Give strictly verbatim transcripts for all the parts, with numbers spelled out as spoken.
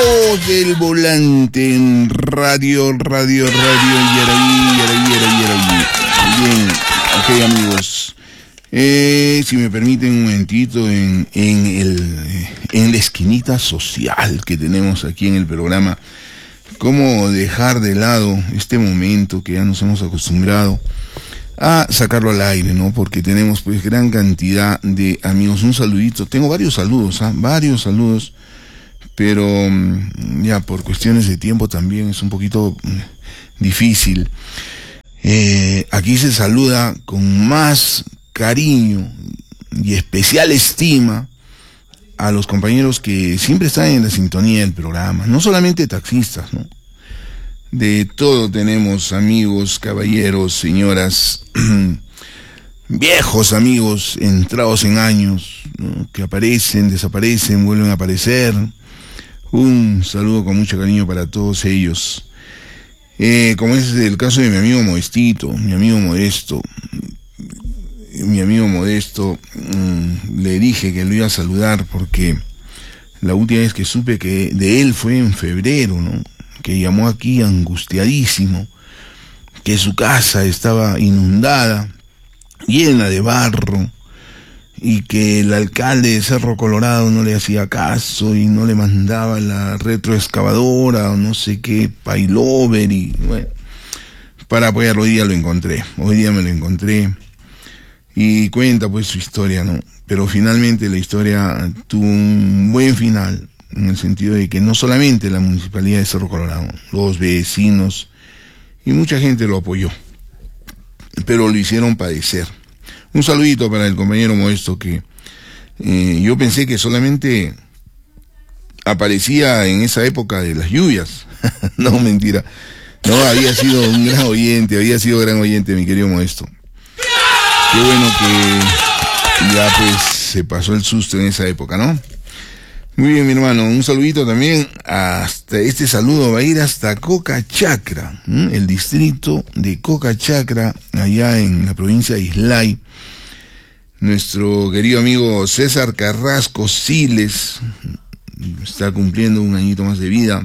voz del volante en radio, radio, radio, yaraí, yaraí, yaraí, yaraí. Bien, ok amigos, eh, si me permiten un momentito en, en, el, en la esquinita social que tenemos aquí en el programa, cómo dejar de lado este momento que ya nos hemos acostumbrado a sacarlo al aire, ¿no? Porque tenemos pues gran cantidad de amigos. Un saludito, tengo varios saludos, ¿ah? Varios saludos, pero ya por cuestiones de tiempo también es un poquito difícil. Eh, aquí se saluda con más cariño y especial estima a los compañeros que siempre están en la sintonía del programa, no solamente taxistas, ¿no? De todo tenemos amigos, caballeros, señoras, viejos amigos, entrados en años, ¿no? Que aparecen, desaparecen, vuelven a aparecer. Un saludo con mucho cariño para todos ellos. Eh, como es el caso de mi amigo Modestito, mi amigo Modesto. Mi amigo Modesto, mmm, le dije que lo iba a saludar porque la última vez que supe que de él fue en febrero, ¿no? Que llamó aquí angustiadísimo, que su casa estaba inundada, llena de barro, y que el alcalde de Cerro Colorado no le hacía caso y no le mandaba la retroexcavadora o no sé qué, pailover, y bueno, para apoyarlo. Hoy día lo encontré, hoy día me lo encontré, y cuenta pues su historia, ¿no? Pero finalmente la historia tuvo un buen final, en el sentido de que no solamente la municipalidad de Cerro Colorado, los vecinos y mucha gente lo apoyó, pero lo hicieron padecer. Un saludito para el compañero Modesto, que eh, yo pensé que solamente aparecía en esa época de las lluvias. No, mentira. No, había sido un gran oyente, había sido gran oyente, mi querido Modesto. Qué bueno que ya pues se pasó el susto en esa época, ¿no? Muy bien, mi hermano, un saludito también. Hasta este saludo va a ir hasta Coca Chacra, ¿m? El distrito de Coca Chacra, allá en la provincia de Islay. Nuestro querido amigo César Carrasco Siles está cumpliendo un añito más de vida,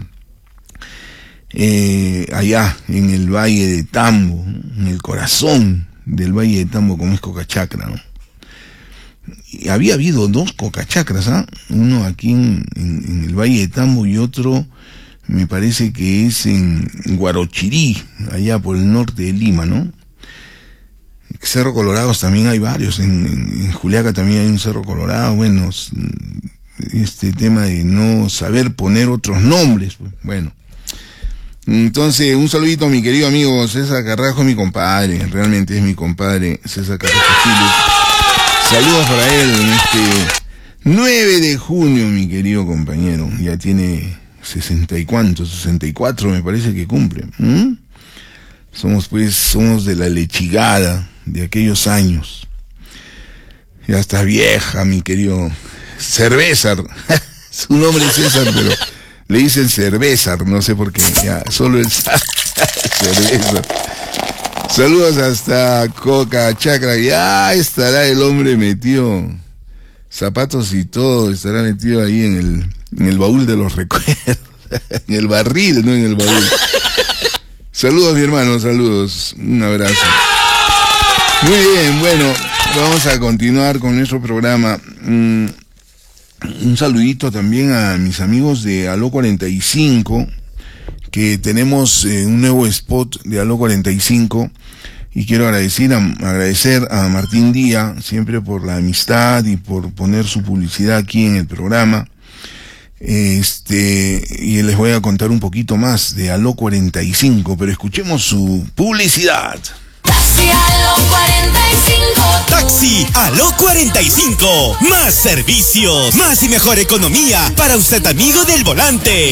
eh, allá en el Valle de Tambo, en el corazón del Valle de Tambo, como es Coca Chacra, ¿no? Y había habido dos cocachacras, ¿ah? Uno aquí en, en, en el Valle de Tambo y otro me parece que es en Guarochirí, allá por el norte de Lima, ¿no? Cerro Colorados también hay varios, en, en, en Juliaca también hay un Cerro Colorado. Bueno, este tema de no saber poner otros nombres, pues, bueno. Entonces, un saludito a mi querido amigo César Carrasco, mi compadre, realmente es mi compadre, César Carrasco Siles. Saludos para él en este nueve de junio, mi querido compañero. Ya tiene sesenta y cuántos, sesenta y cuatro me parece que cumple. ¿Mm? Somos pues, somos de la lechigada de aquellos años. Ya está vieja, mi querido Cervezar. Su nombre es César, pero le dicen Cervezar, no sé por qué. Ya, solo el Cervezar. Saludos hasta Coca Chacra. Ya estará el hombre metido, zapatos y todo, estará metido ahí en el, en el baúl de los recuerdos. En el barril, no en el baúl. Saludos, mi hermano, saludos. Un abrazo. Muy bien, bueno, vamos a continuar con nuestro programa. Mm, un saludito también a mis amigos de Aló cuarenta y cinco, que tenemos eh, un nuevo spot de Aló cuarenta y cinco, y quiero agradecer a, agradecer a Martín Díaz siempre por la amistad y por poner su publicidad aquí en el programa. Este, y les voy a contar un poquito más de Aló cuarenta y cinco, pero escuchemos su publicidad. Taxi Aló cuarenta y cinco. Taxi Aló cuarenta y cinco. Más servicios, más y mejor economía para usted, amigo del volante.